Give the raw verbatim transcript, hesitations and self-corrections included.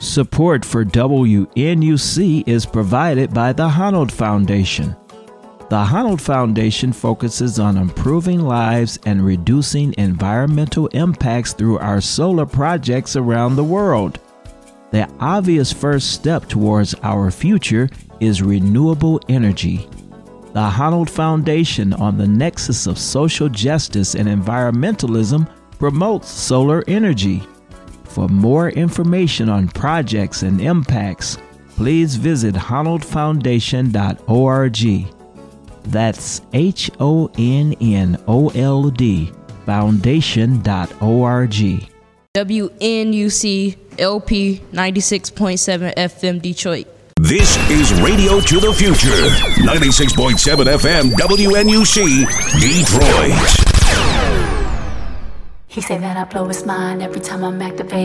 Support for W N U C is provided by the Honnold Foundation. The Honnold Foundation focuses on improving lives and reducing environmental impacts through our solar projects around the world. The obvious first step towards our future is renewable energy. The Honnold Foundation, on the nexus of social justice and environmentalism, promotes solar energy. For more information on projects and impacts, please visit honnold foundation dot org. That's H O N N O L D foundation dot org. W N U C L P ninety-six point seven F M Detroit. This is Radio to the Future, ninety-six point seven F M W N U C Detroit. He said that I blow his mind every time I'm activated.